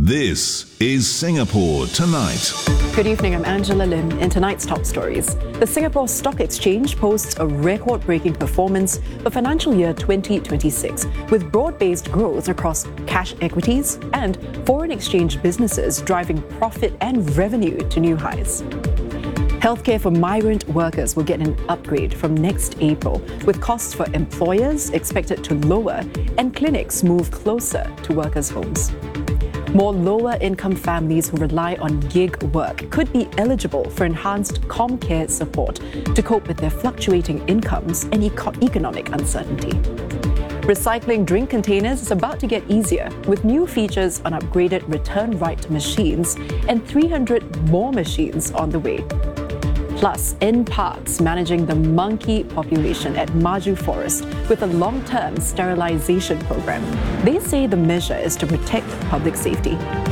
This is Singapore Tonight. Good evening, I'm Angela Lim. In tonight's top stories, the Singapore Stock Exchange posts a record-breaking performance for financial year 2026, with broad-based growth across cash equities and foreign exchange businesses driving profit and revenue to new highs. Healthcare for migrant workers will get an upgrade from next April, with costs for employers expected to lower and clinics move closer to workers' homes. More lower-income families who rely on gig work could be eligible for enhanced ComCare support to cope with their fluctuating incomes and economic uncertainty. Recycling drink containers is about to get easier, with new features on upgraded return right machines and 300 more machines on the way. Plus, NParks managing the monkey population at Maju Forest with a long-term sterilization program. They say the measure is to protect public safety.